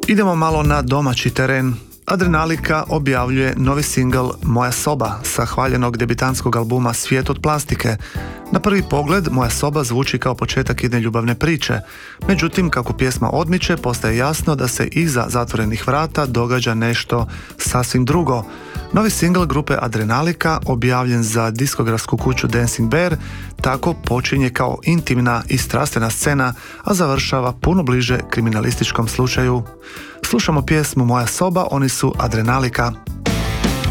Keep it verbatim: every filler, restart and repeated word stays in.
Idemo malo na domaći teren. Adrenalika objavljuje novi singl Moja soba sa hvaljenog debitanskog albuma Svijet od plastike. Na prvi pogled Moja soba zvuči kao početak jedne ljubavne priče, međutim kako pjesma odmiče postaje jasno da se iza zatvorenih vrata događa nešto sasvim drugo. Novi singl grupe Adrenalika, objavljen za diskografsku kuću Dancing Bear, tako počinje kao intimna i strastvena scena, a završava puno bliže kriminalističkom slučaju. Slušamo pjesmu Moja soba, oni su Adrenalika.